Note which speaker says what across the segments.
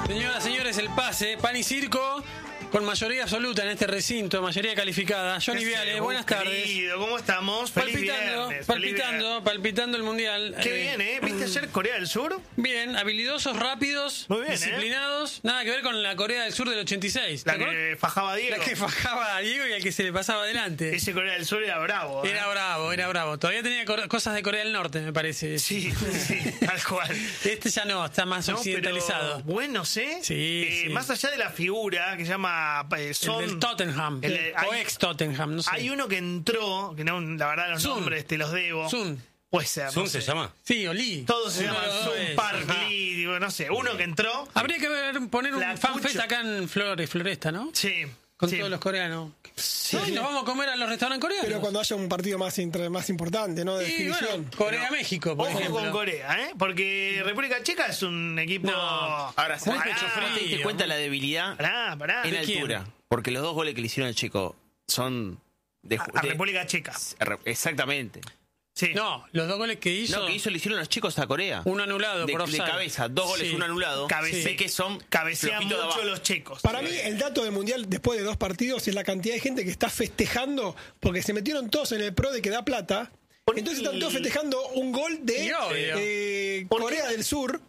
Speaker 1: Señoras, señores, el pase, pan y circo, con mayoría absoluta en este recinto, mayoría calificada. Johnny Viale, buenas tardes.
Speaker 2: Querido, ¿cómo estamos? Feliz viernes.
Speaker 1: Palpitando el mundial.
Speaker 2: Qué bien, ¿eh? ¿Viste ayer Corea del Sur?
Speaker 1: Bien, habilidosos, rápidos,
Speaker 2: muy bien,
Speaker 1: disciplinados. Nada que ver con la Corea del Sur del 86.
Speaker 2: La que fajaba a Diego.
Speaker 1: La que fajaba a Diego y al que se le pasaba adelante.
Speaker 2: Ese Corea del Sur era bravo.
Speaker 1: Era bravo. Todavía tenía cosas de Corea del Norte, me parece.
Speaker 2: Sí, tal cual.
Speaker 1: Este ya no, está más occidentalizado.
Speaker 2: Pero buenos, ¿eh?
Speaker 1: Sí.
Speaker 2: Más allá de la figura que se llama Son.
Speaker 1: El del Tottenham. O ex Tottenham, no sé.
Speaker 2: Hay uno que entró, que no, la verdad los nombres te los debo.
Speaker 1: Sun.
Speaker 2: Puede ser.
Speaker 3: ¿Sun se llama?
Speaker 1: Sí, o Lee.
Speaker 2: Todos se llaman Sun, Park, Lee, digo, no sé. Uno que entró.
Speaker 1: Habría que poner un fanfest acá en Floresta, ¿no?
Speaker 2: Sí.
Speaker 1: Con todos los coreanos. Sí. Nos vamos a comer a los restaurantes coreanos.
Speaker 4: Pero cuando haya un partido más importante, ¿no? De definición.
Speaker 1: Bueno, Corea-México, por
Speaker 2: Ojo
Speaker 1: ejemplo.
Speaker 2: con Corea, ¿eh? Porque República Checa es un equipo...
Speaker 5: Ahora, ¿sabes
Speaker 1: Muy pecho frío.
Speaker 5: ¿te diste cuenta la debilidad?
Speaker 2: Pará.
Speaker 5: En
Speaker 2: ¿De
Speaker 5: altura. Porque los dos goles que le hicieron al Checo son de
Speaker 2: a República Checa.
Speaker 5: Exactamente.
Speaker 2: Sí.
Speaker 1: No, los dos goles que hizo.
Speaker 5: No, que le hicieron los chicos a Corea.
Speaker 1: Un anulado
Speaker 5: de,
Speaker 1: por offside.
Speaker 5: de cabeza, dos goles,
Speaker 1: Sí.
Speaker 5: un anulado.
Speaker 2: Sé
Speaker 5: que son
Speaker 2: cabecean
Speaker 5: flojitos de
Speaker 2: mucho
Speaker 5: abajo.
Speaker 2: los checos.
Speaker 4: Para mí, el dato del Mundial después de 2 partidos es la cantidad de gente que está festejando porque se metieron todos en el pro de que da plata. Entonces están todos festejando un gol de Corea del Sur.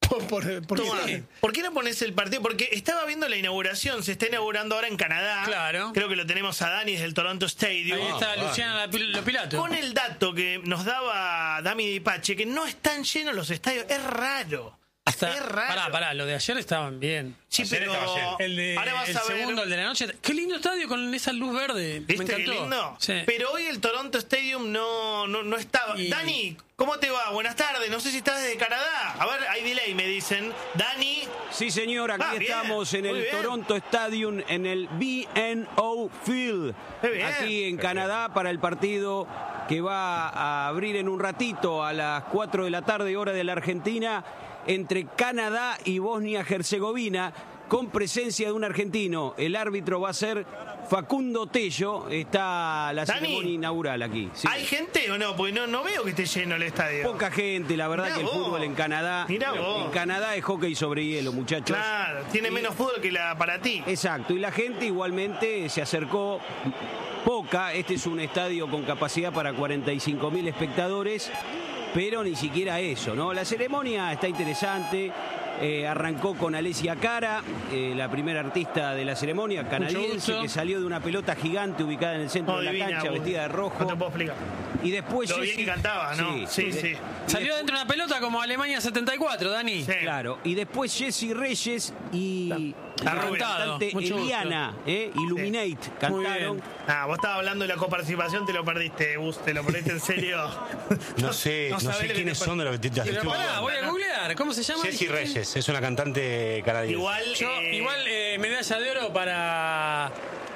Speaker 2: ¿Por qué no pones el partido? Porque estaba viendo la inauguración, se está inaugurando ahora en Canadá.
Speaker 1: Claro.
Speaker 2: Creo que lo tenemos a Dani desde el Toronto Stadium.
Speaker 1: Ahí está Luciana Lopilato.
Speaker 2: Con el dato que nos daba Dami Dipache, que no están llenos los estadios, es raro. Es raro.
Speaker 1: Pará, lo de ayer estaban bien.
Speaker 2: Sí,
Speaker 3: Ayer
Speaker 2: pero
Speaker 3: estaba lleno.
Speaker 2: ahora vas
Speaker 1: el
Speaker 2: a ver.
Speaker 1: segundo, el de la noche. Qué lindo estadio con esa luz verde.
Speaker 2: ¿Viste
Speaker 1: Me encantó.
Speaker 2: qué lindo?
Speaker 1: Sí.
Speaker 2: Pero hoy el Toronto Stadium no estaba.
Speaker 1: Y-
Speaker 2: Dani, ¿cómo te va? Buenas tardes. No sé si estás desde Canadá. A ver, hay delay, me dicen. Dani.
Speaker 6: Sí, señor, aquí
Speaker 2: Bien,
Speaker 6: estamos en
Speaker 2: muy
Speaker 6: el
Speaker 2: bien.
Speaker 6: Toronto Stadium, en el B&O Field,
Speaker 2: Muy bien.
Speaker 6: aquí en Canadá, para el partido que va a abrir en un ratito a las 4 de la tarde, hora de la Argentina, entre Canadá y Bosnia-Herzegovina, con presencia de un argentino. El árbitro va a ser Facundo Tello. Está la
Speaker 2: Dani,
Speaker 6: ceremonia inaugural aquí. Sí.
Speaker 2: ¿Hay gente o no? Porque no veo que esté lleno el estadio.
Speaker 6: Poca gente, la verdad.
Speaker 2: Mirá
Speaker 6: que el
Speaker 2: vos.
Speaker 6: fútbol en Canadá.
Speaker 2: Mirá vos.
Speaker 6: En Canadá es hockey sobre hielo, muchachos.
Speaker 2: Claro, tiene menos fútbol que para ti.
Speaker 6: Exacto, y la gente igualmente se acercó poca. Este es un estadio con capacidad para 45.000 espectadores, pero ni siquiera eso, ¿no? La ceremonia está interesante. Arrancó con Alessia Cara, la primera artista de la ceremonia, canadiense,
Speaker 1: gusto.
Speaker 6: que salió de una pelota gigante ubicada en el centro de la
Speaker 2: Divina,
Speaker 6: cancha,
Speaker 2: vos.
Speaker 6: vestida de rojo.
Speaker 2: No te puedo explicar.
Speaker 6: Y después
Speaker 2: Lo bien que cantaba, ¿no? Sí.
Speaker 1: Salió dentro de una pelota como Alemania 74, Dani.
Speaker 2: Sí.
Speaker 6: Claro, y después Jessy Reyes y
Speaker 2: La
Speaker 6: la
Speaker 2: rubia.
Speaker 6: cantante
Speaker 1: Mucho gusto.
Speaker 6: Eliana, Illuminate,
Speaker 1: Muy
Speaker 6: cantaron.
Speaker 1: bien.
Speaker 2: Vos estabas hablando de la coparticipación, te lo perdiste, Gus, te lo perdiste en serio.
Speaker 3: No sé
Speaker 2: sabés lo que
Speaker 3: quiénes
Speaker 2: te
Speaker 3: son de lo que te
Speaker 1: Pero
Speaker 3: estoy
Speaker 1: pará,
Speaker 3: hablando.
Speaker 1: voy a googlear. ¿Cómo se llama?
Speaker 3: Jessy Reyes, es una cantante canadiense.
Speaker 2: Igual,
Speaker 1: Medalla de oro para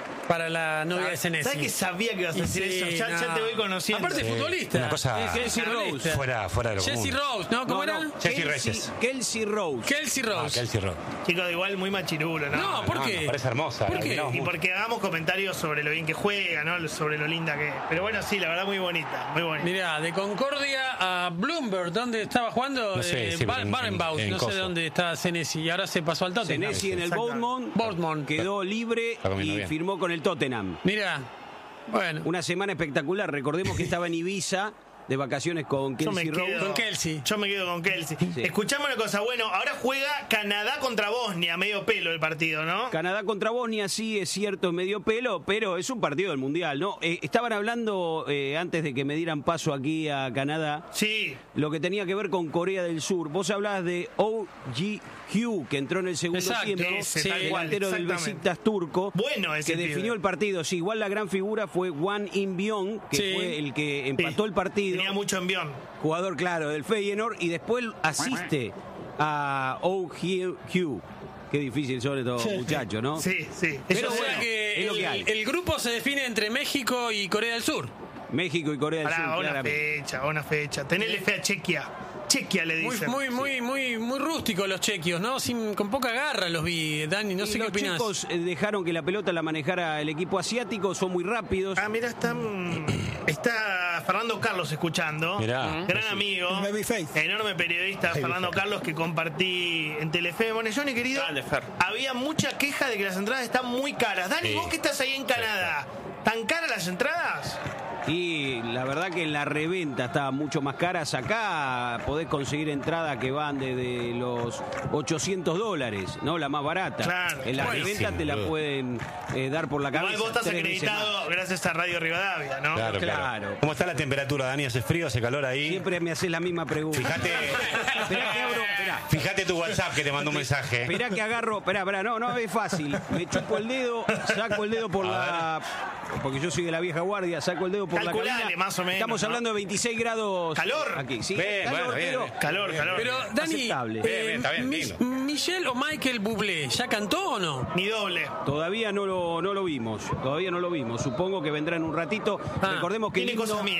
Speaker 1: la novia de Senesi.
Speaker 2: ¿Sabes que sabía que ibas a decir
Speaker 1: Sí,
Speaker 2: eso? Ya
Speaker 1: no.
Speaker 2: te voy conociendo.
Speaker 1: Aparte futbolista.
Speaker 3: Una cosa
Speaker 1: Kelsey Rose.
Speaker 3: fuera de lo
Speaker 1: Jessy
Speaker 3: común.
Speaker 1: Rose, ¿no? ¿Cómo era?
Speaker 3: Jessy Reyes.
Speaker 6: Kelsey Rose.
Speaker 1: Kelsey Rose.
Speaker 3: Kelsey Rowe.
Speaker 2: Chicos, igual muy machirulo, ¿no?
Speaker 1: No, ¿por qué?
Speaker 3: Me parece hermosa.
Speaker 1: ¿Por
Speaker 3: la
Speaker 1: qué?
Speaker 3: admiramos
Speaker 2: Y
Speaker 3: mucho.
Speaker 2: porque hagamos comentarios sobre lo bien que juega, ¿no? Sobre lo linda que es. Pero bueno, sí, la verdad muy bonita, muy bonita.
Speaker 1: Mirá, de Concordia a Bloomberg, ¿dónde estaba jugando?
Speaker 3: No sé, sí, pero
Speaker 1: Barenbaut,
Speaker 3: en
Speaker 1: no sé
Speaker 3: coso.
Speaker 1: dónde está Senesi. Y ahora se pasó al Tottenham.
Speaker 6: Senesi en el
Speaker 2: Exactamente.
Speaker 6: Bournemouth quedó libre
Speaker 3: Está comiendo
Speaker 6: y
Speaker 3: bien.
Speaker 6: firmó con el Tottenham.
Speaker 1: Mirá, bueno.
Speaker 6: Una semana espectacular. Recordemos que estaba en Ibiza de vacaciones con Kelsey Rose.
Speaker 1: Con Kelsey.
Speaker 2: Yo me quedo con Kelsey. Escuchame una cosa, bueno, ahora juega Canadá contra Bosnia, medio pelo el partido, ¿no?
Speaker 6: Canadá contra Bosnia, sí, es cierto, medio pelo, pero es un partido del Mundial, ¿no? Estaban hablando, antes de que me dieran paso aquí a Canadá,
Speaker 2: Sí.
Speaker 6: lo que tenía que ver con Corea del Sur. Vos hablás de O.G. Hugh, que entró en el segundo
Speaker 1: Exacto,
Speaker 6: tiempo,
Speaker 2: ese, tal cual,
Speaker 6: delantero del
Speaker 2: exactamente.
Speaker 6: Besiktas turco,
Speaker 2: Bueno ese
Speaker 6: que
Speaker 2: pibe.
Speaker 6: definió el partido. Sí, igual la gran figura fue Wang In-byong, que
Speaker 1: Sí.
Speaker 6: fue el que empató el partido.
Speaker 2: Tenía mucho envión.
Speaker 6: Jugador, claro, del Feyenoord, y después asiste a O.G. Hugh. Qué difícil son estos muchachos, ¿no?
Speaker 2: Sí.
Speaker 6: Pero
Speaker 1: O sea
Speaker 6: bueno,
Speaker 1: que
Speaker 6: es lo que hay.
Speaker 1: el grupo se define entre México y Corea del Sur.
Speaker 6: México y Corea del Sur,
Speaker 2: Pará,
Speaker 6: claramente.
Speaker 2: una fecha. Tenele fe a Chequia. Chequia le dicen.
Speaker 1: Muy rústicos los chequios, ¿no? Con poca garra los vi, Dani, no
Speaker 6: Y
Speaker 1: sé qué
Speaker 6: los
Speaker 1: opinás.
Speaker 6: chicos dejaron que la pelota la manejara el equipo asiático, son muy rápidos.
Speaker 2: Ah, mira, están Está Fernando Carlos escuchando.
Speaker 3: Mirá.
Speaker 2: Gran amigo. Enorme periodista, Fernando Carlos, que compartí en Telefe. Bueno, Johnny, querido, había mucha queja de que las entradas están muy caras. Dani, vos que estás ahí en Canadá, ¿tan caras las entradas?
Speaker 6: Y la verdad que en la reventa estaban mucho más caras. Acá podés conseguir entradas que van desde los $800, ¿no? La más barata.
Speaker 2: Claro.
Speaker 6: En la reventa te la pueden dar por la cabeza.
Speaker 2: Igual vos estás acreditado gracias a Radio Rivadavia, ¿no?
Speaker 3: Claro. ¿Cómo está la temperatura, Dani? ¿Hace frío, hace calor ahí?
Speaker 6: Siempre me haces la misma pregunta.
Speaker 3: Fíjate.
Speaker 6: Esperá que abro,
Speaker 3: Fíjate tu WhatsApp que te mandó un mensaje.
Speaker 6: Esperá que agarro. Esperá, no es fácil. Me chupo el dedo, saco el dedo por porque yo soy de la vieja guardia, saco el dedo por la cabina.
Speaker 2: Más o menos.
Speaker 6: Estamos hablando de 26 grados.
Speaker 2: ¿Calor?
Speaker 6: Aquí, sí.
Speaker 3: Bien,
Speaker 6: calor,
Speaker 3: bien.
Speaker 2: Calor.
Speaker 1: Pero, Dani,
Speaker 3: está bien, lindo.
Speaker 1: ¿Michelle o Michael Bublé ya cantó o no?
Speaker 2: Ni doble.
Speaker 6: Todavía no lo vimos. Supongo que vendrá en un ratito. Recordemos que el